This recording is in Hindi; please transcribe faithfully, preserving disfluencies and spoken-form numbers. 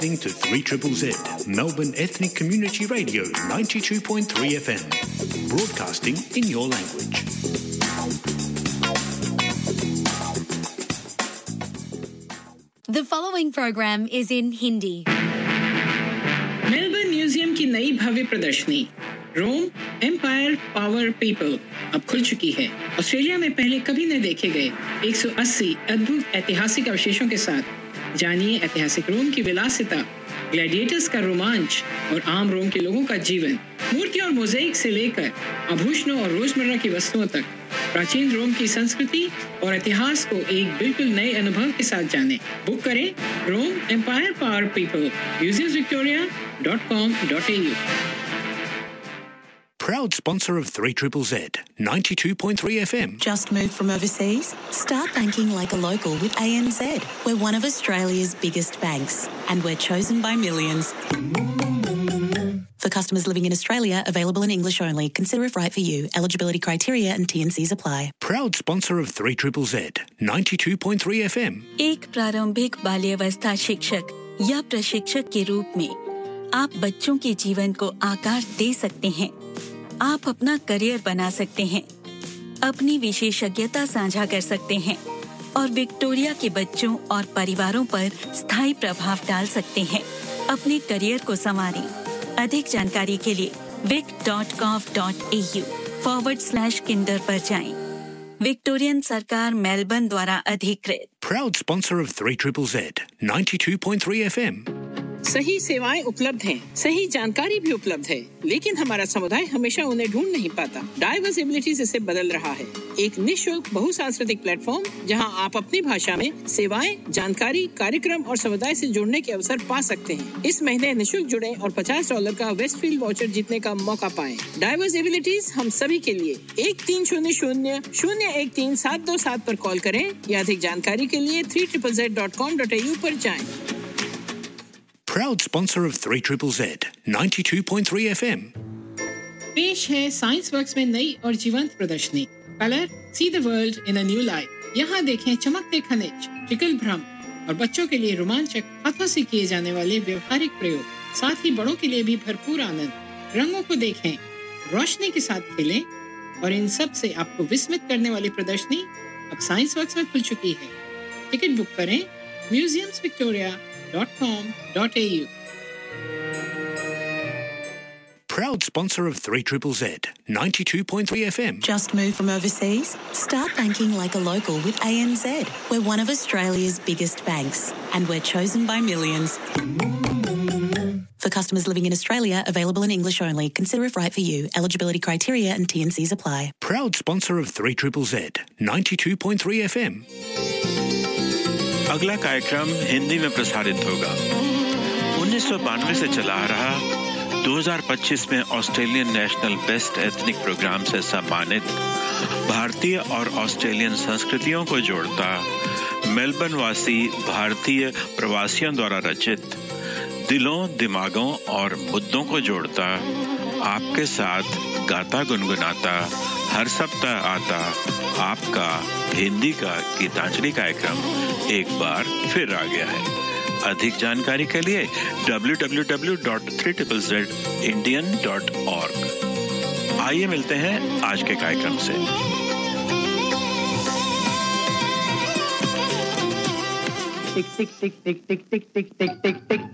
To three Z Z Z, Melbourne Ethnic Community Radio, ninety-two point three F M, broadcasting in your language. The following program is in Hindi. Melbourne museum की नई भव्य प्रदर्शनी रोम एम्पायर पावर पीपल अब खुल चुकी है। ऑस्ट्रेलिया में पहले कभी न देखे गए एक सौ अस्सी अद्भुत ऐतिहासिक अवशेषों के साथ जानिए ऐतिहासिक रोम की विलासिता, ग्लैडिएटर्स का रोमांच और आम रोम के लोगों का जीवन। मूर्तियों और मोज़ेक से लेकर आभूषणों और रोजमर्रा की वस्तुओं तक प्राचीन रोम की संस्कृति और इतिहास को एक बिल्कुल नए अनुभव के साथ जानें। बुक करें रोम empire power people museums Victoria dot com dot A you. Proud sponsor of three Z Z Z, ninety-two point three F M. Just moved from overseas? Start banking like a local with A N Z. We're one of Australia's biggest banks, and we're chosen by millions. For customers living in Australia, available in English only. Consider if right for you. Eligibility criteria and T and Cs apply. Proud sponsor of three Z Z Z, ninety-two point three F M. एक प्रारंभिक बाल्यावस्था शिक्षक या प्रशिक्षक के रूप में आप बच्चों के जीवन को आकार दे सकते हैं। आप अपना करियर बना सकते हैं, अपनी विशेषज्ञता साझा कर सकते हैं और विक्टोरिया के बच्चों और परिवारों पर स्थायी प्रभाव डाल सकते हैं। अपने करियर को संवारें। अधिक जानकारी के लिए vic dot gov dot a u forward slash Kinder पर जाएं। विक्टोरियन सरकार मेलबर्न द्वारा अधिकृत। Proud sponsor of three Z Z Z, ninety-two point three F M. सही सेवाएं उपलब्ध हैं, सही जानकारी भी उपलब्ध है, लेकिन हमारा समुदाय हमेशा उन्हें ढूंढ नहीं पाता। डाइवर्सिबिलिटीज इसे बदल रहा है। एक निःशुल्क बहुसांस्कृतिक प्लेटफॉर्म जहां आप अपनी भाषा में सेवाएं, जानकारी, कार्यक्रम और समुदाय से जुड़ने के अवसर पा सकते हैं। इस महीने निःशुल्क जुड़ें और पचास डॉलर का वेस्टफील्ड वाउचर जीतने का मौका पाएं। डाइवर्सिबिलिटीज हम सभी के लिए। एक तीन शून्य शून्य शून्य एक तीन सात दो सात पर कॉल करें या अधिक जानकारी के लिए three Z Z Z dot com dot a u पर जाएं। Proud sponsor of three Z Z Z, ninety-two point three F M. पेश है साइंस वर्क्स में नई और जीवंत प्रदर्शनी colour see the world in a new light. यहाँ देखें चमकते खनिज, ट्रिकल भ्रम और बच्चों के लिए रोमांचक हाथों से किए जाने वाले व्यवहारिक प्रयोग, साथ ही बड़ों के लिए भी भरपूर आनंद। रंगों को देखें, रोशनी के साथ खेलें और इन सब से आपको विस्मित करने वाली प्रदर्शनी अब साइंस वर्क्स में खुल चुकी है। टिकट बुक करें museums Victoria dot com dot a u. Proud sponsor of three Z Z Z, ninety-two point three F M. Just moved from overseas? Start banking like a local with A N Z. We're one of Australia's biggest banks, and we're chosen by millions. For customers living in Australia, available in English only. Consider if right for you. Eligibility criteria and T and Cs apply. Proud sponsor of three Z Z Z, ninety-two point three F M. अगला कार्यक्रम हिंदी में प्रसारित होगा। उन्नीस सौ बानवे से चला आ रहा दो हज़ार पच्चीस में Australian national best ethnic programme से सम्मानित भारतीय और ऑस्ट्रेलियन संस्कृतियों को जोड़ता मेलबर्न वासी भारतीय प्रवासियों द्वारा रचित दिलों, दिमागों और मुद्दों को जोड़ता आपके साथ गाता गुनगुनाता हर सप्ताह आता आपका हिंदी का गीतांजलि कार्यक्रम एक बार फिर आ गया है। अधिक जानकारी के लिए w w w dot three Z Z Z indian dot org। आइए मिलते हैं आज के कार्यक्रम से। टिक टिक टिक टिक टिक टिक टिक टिक टिक टिक